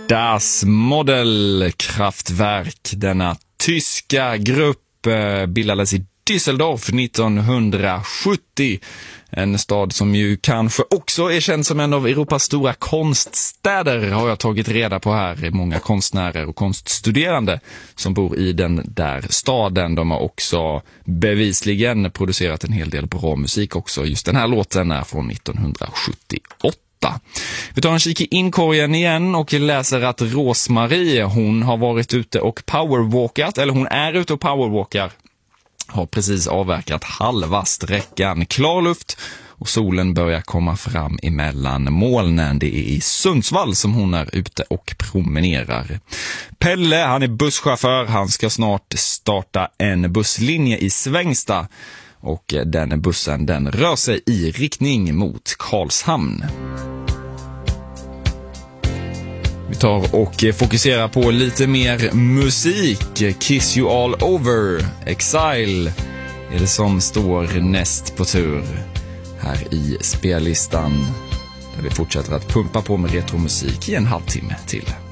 Das Model Kraftwerk, denna tyska grupp, bildades i Düsseldorf 1970. En stad som ju kanske också är känd som en av Europas stora konststäder, har jag tagit reda på här. Det är många konstnärer och konststuderande som bor i den där staden. De har också bevisligen producerat en hel del bra musik också. Just den här låten är från 1978. Vi tar en kik i inkorgen igen och läser att Rosmarie, hon har varit ute och powerwalkat, eller hon är ute och powerwalkar. Har precis avverkat halva sträckan. Klar luft och solen börjar komma fram emellan molnen. Det är i Sundsvall som hon är ute och promenerar. Pelle, han är busschaufför. Han ska snart starta en busslinje i Svängsta. Och den bussen, den rör sig i riktning mot Karlshamn. Vi tar och fokuserar på lite mer musik. Kiss You All Over, Exile är det som står näst på tur här i spellistan, där vi fortsätter att pumpa på med retromusik i en halvtimme till.